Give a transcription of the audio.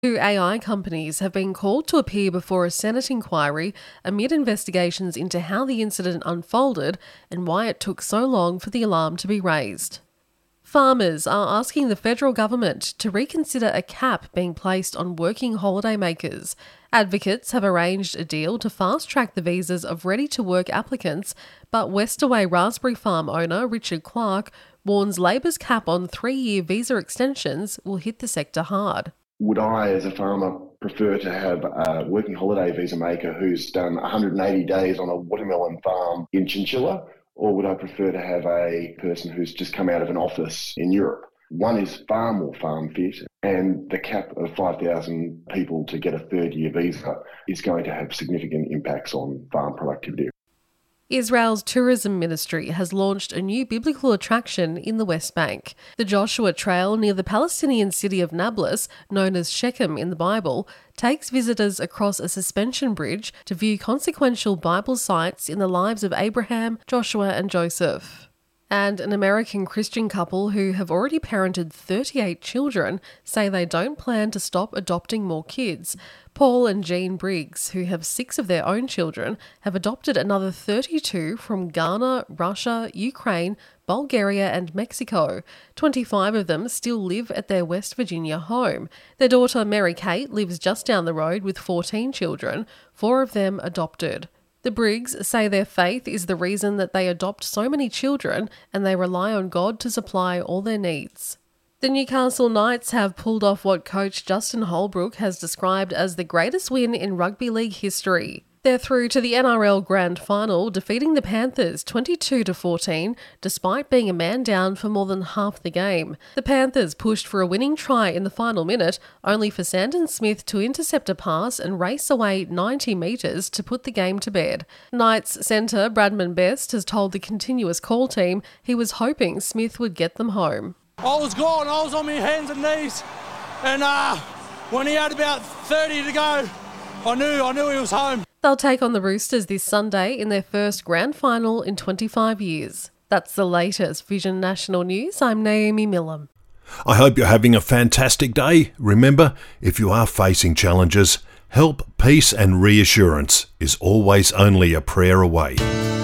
Two AI companies have been called to appear before a Senate inquiry amid investigations into how the incident unfolded and why it took so long for the alarm to be raised. Farmers are asking the federal government to reconsider a cap being placed on working holidaymakers. Advocates have arranged a deal to fast-track the visas of ready-to-work applicants, but Westaway Raspberry Farm owner Richard Clark warns Labor's cap on 3-year visa extensions will hit the sector hard. Would I, as a farmer, prefer to have a working holiday visa maker who's done 180 days on a watermelon farm in Chinchilla, or would I prefer to have a person who's just come out of an office in Europe? One is far more farm fit, and the cap of 5,000 people to get a third-year visa is going to have significant impacts on farm productivity. Israel's tourism ministry has launched a new biblical attraction in the West Bank. The Joshua Trail near the Palestinian city of Nablus, known as Shechem in the Bible, takes visitors across a suspension bridge to view consequential Bible sites in the lives of Abraham, Joshua and Joseph. And an American Christian couple who have already parented 38 children say they don't plan to stop adopting more kids. Paul and Jean Briggs, who have 6 of their own children, have adopted another 32 from Ghana, Russia, Ukraine, Bulgaria and Mexico. 25 of them still live at their West Virginia home. Their daughter Mary Kate lives just down the road with 14 children, 4 of them adopted. The Briggs say their faith is the reason that they adopt so many children and they rely on God to supply all their needs. The Newcastle Knights have pulled off what coach Justin Holbrook has described as the greatest win in rugby league history. They're through to the NRL Grand Final, defeating the Panthers 22-14, despite being a man down for more than half the game. The Panthers pushed for a winning try in the final minute, only for Sandon Smith to intercept a pass and race away 90 metres to put the game to bed. Knights centre Bradman Best has told the Continuous Call team he was hoping Smith would get them home. I was gone, I was on my hands and knees, and when he had about 30 to go, I knew he was home. They'll take on the Roosters this Sunday in their first grand final in 25 years. That's the latest Vision National News. I'm Naomi Millam. I hope you're having a fantastic day. Remember, if you are facing challenges, help, peace and reassurance is always only a prayer away.